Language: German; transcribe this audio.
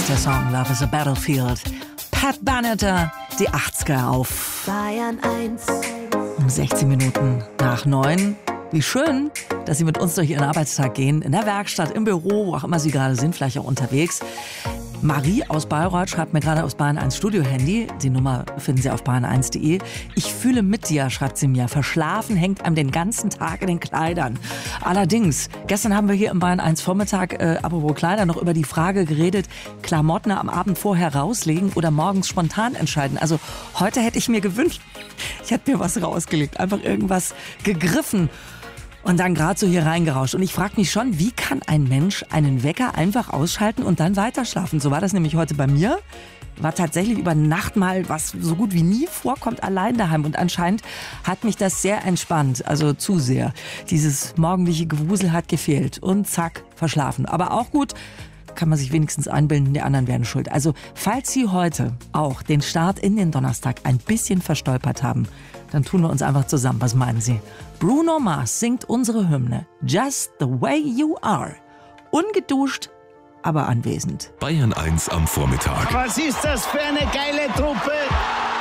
heißt der Song Love is a Battlefield. Pat Benatar, die 80er auf Bayern 1. um 16 Minuten nach 9. Wie schön, dass Sie mit uns durch Ihren Arbeitstag gehen. In der Werkstatt, im Büro, wo auch immer Sie gerade sind, vielleicht auch unterwegs. Marie aus Bayreuth schreibt mir gerade aus Bayern 1 Studio-Handy. Die Nummer finden Sie auf bayern1.de. Ich fühle mit dir, schreibt sie mir. Verschlafen hängt einem den ganzen Tag in den Kleidern. Allerdings, gestern haben wir hier im Bayern 1 Vormittag, apropos Kleider, noch über die Frage geredet, Klamotten am Abend vorher rauslegen oder morgens spontan entscheiden. Also heute hätte ich mir gewünscht, ich hätte mir was rausgelegt, einfach irgendwas gegriffen. Und dann gerade so hier reingerauscht. Und ich frage mich schon, wie kann ein Mensch einen Wecker einfach ausschalten und dann weiterschlafen? So war das nämlich heute bei mir. War tatsächlich über Nacht mal, was so gut wie nie vorkommt, allein daheim. Und anscheinend hat mich das sehr entspannt, also zu sehr. Dieses morgendliche Gewusel hat gefehlt. Und zack, verschlafen. Aber auch gut, kann man sich wenigstens einbilden, die anderen wären schuld. Also falls Sie heute auch den Start in den Donnerstag ein bisschen verstolpert haben, dann tun wir uns einfach zusammen. Was meinen Sie? Bruno Mars singt unsere Hymne Just the Way You Are. Ungeduscht, aber anwesend. Bayern 1 am Vormittag. Was ist das für eine geile Truppe?